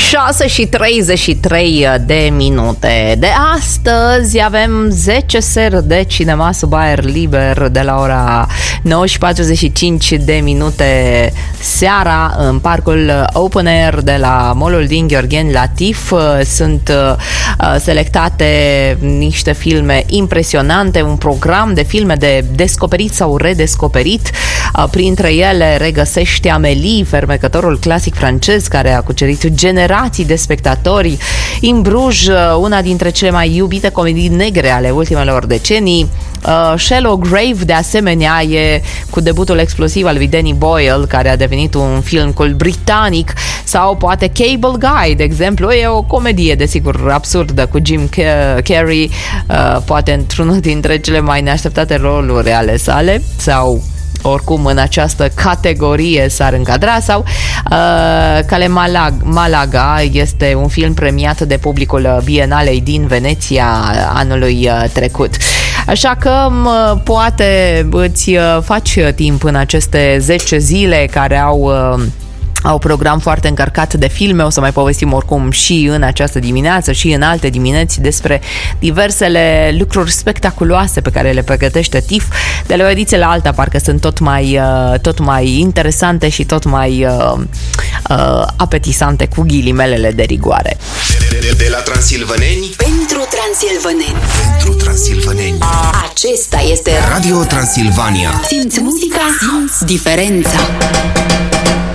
6:33 de minute. De astăzi avem 10 seri de cinema sub aer liber de la ora 9:45 de minute seara în parcul Open Air de la mall-ul din Gheorgheni la TIF. Sunt selectate niște filme impresionante, un program de filme de descoperit sau redescoperit. Printre ele regăsește Amélie, fermecătorul clasic francez care a cucerit generații de spectatori. In Bruges, una dintre cele mai iubite comedii negre ale ultimelor decenii. Shallow Grave, de asemenea, e cu debutul explosiv al lui Danny Boyle, care a devenit un film cult britanic, sau poate Cable Guy, de exemplu, e o comedie, desigur, absurdă cu Jim Carrey, poate într-unul dintre cele mai neașteptate roluri ale sale, sau oricum în această categorie s-ar încadra, sau Cale Malaga este un film premiat de publicul Bienalei din Veneția anului trecut. Așa că poate îți faci timp în aceste 10 zile care au program foarte încărcat de filme. O să mai povestim oricum și în această dimineață și în alte dimineți despre diversele lucruri spectaculoase pe care le pregătește TIF. De la o ediție la alta parcă sunt tot mai interesante și tot mai apetisante, cu ghilimelele de rigoare. De la transilvaneni pentru transilvaneni. Pentru transilvaneni. Acesta este Radio Transilvania. Simți muzica, simți diferența.